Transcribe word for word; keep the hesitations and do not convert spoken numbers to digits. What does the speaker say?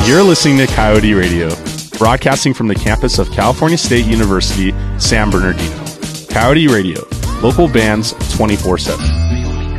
You're listening to Coyote Radio, broadcasting from the campus of California State University, San Bernardino. Coyote Radio, local bands twenty-four seven.